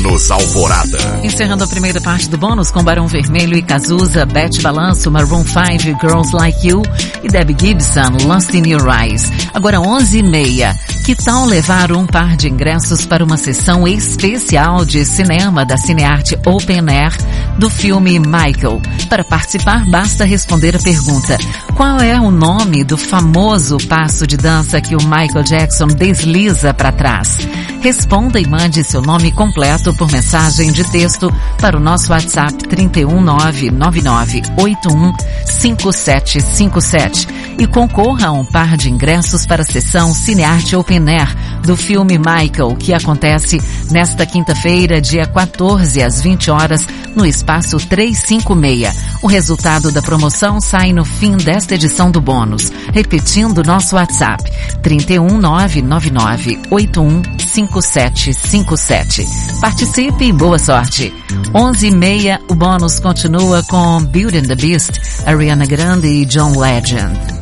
Bônus Alvorada. Encerrando a primeira parte do bônus com Barão Vermelho e Cazuza, Beth Balanço, Maroon 5, Girls Like You e Debbie Gibson, Lost in Your Eyes. Agora 11h30. Que tal levar um par de ingressos para uma sessão especial de cinema da Cinearte Open Air do filme Michael? Para participar, basta responder a pergunta: qual é o nome do famoso passo de dança que o Michael Jackson desliza para trás? Responda e mande seu nome completo por mensagem de texto para o nosso WhatsApp 31999815757 e concorra a um par de ingressos para a sessão Cinearte Open Air do filme Michael, que acontece nesta quinta-feira, dia 14, às 20 horas, no espaço 356. O resultado da promoção sai no fim desta edição do bônus. Repetindo nosso WhatsApp, 31999815757. Participe e boa sorte. 11h30, o bônus continua com Beauty and the Beast, Ariana Grande e John Legend.